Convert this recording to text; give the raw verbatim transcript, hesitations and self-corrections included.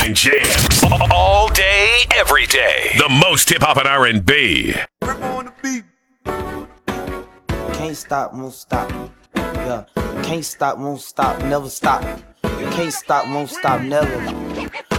weekend jams. All day, every day. The most hip-hop and R and B. Can't stop, won't stop. Yeah. Can't stop, won't stop, never stop. Can't stop, won't stop, never.